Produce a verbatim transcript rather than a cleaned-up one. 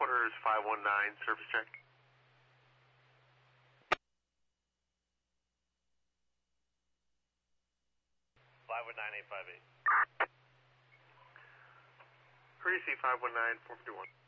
Headquarters five one nine, service check. five one nine eight five eight. Courtesy five one nine, four fifty-one.